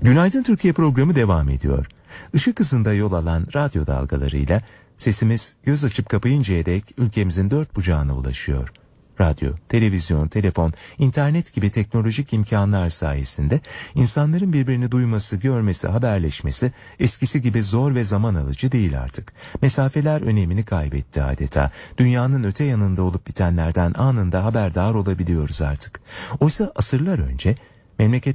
Günaydın Türkiye programı devam ediyor. Işık hızında yol alan radyo dalgalarıyla sesimiz göz açıp kapayıncaya dek ülkemizin dört bucağına ulaşıyor. Radyo, televizyon, telefon, internet gibi teknolojik imkanlar sayesinde insanların birbirini duyması, görmesi, haberleşmesi eskisi gibi zor ve zaman alıcı değil artık. Mesafeler önemini kaybetti adeta. Dünyanın öte yanında olup bitenlerden anında haberdar olabiliyoruz artık. Oysa asırlar önce memleket